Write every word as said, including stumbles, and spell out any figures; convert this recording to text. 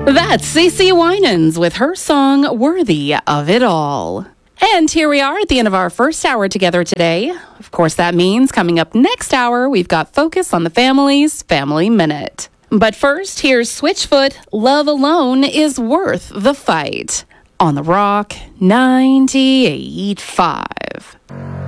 That's CeCe Winans with her song, Worthy of It All. And here we are at the end of our first hour together today. Of course, that means coming up next hour, we've got Focus on the Family's Family Minute. But first, here's Switchfoot, Love Alone is Worth the Fight, on The Rock ninety-eight point five.